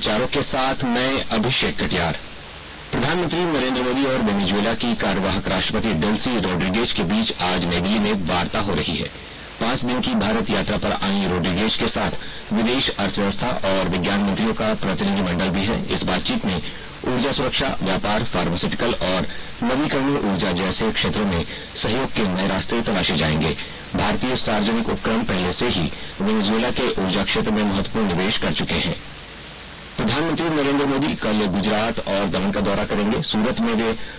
समाचारों के साथ मैं अभिषेक कटियार। प्रधानमंत्री नरेंद्र मोदी और वेनेजुएला की कार्यवाहक राष्ट्रपति डेल्सी रोड्रिगेज के बीच आज नई दिल्ली में वार्ता हो रही है। 5 दिन की भारत यात्रा पर आई रोड्रिगेज के साथ विदेश, अर्थव्यवस्था और विज्ञान मंत्रियों का प्रतिनिधिमंडल भी है। इस बातचीत में ऊर्जा सुरक्षा, व्यापार, फार्मास्यूटिकल और नवीकरणीय ऊर्जा जैसे क्षेत्रों में सहयोग के नए रास्ते तलाशे जाएंगे। भारतीय सार्वजनिक उपक्रम पहले से ही वेनेजुएला के ऊर्जा क्षेत्र में महत्वपूर्ण निवेश कर चुके हैं। प्रधानमंत्री नरेंद्र मोदी कल गुजरात और दमन का दौरा करेंगे। सूरत में वे